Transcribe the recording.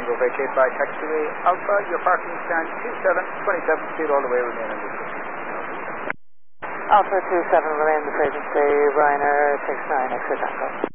Tango, vacate by taxiway Alpha. Your parking stand 27 feet all the way, remain in this position. Alpha 27, remain in the frequency, Ryanair 69, exit Tango.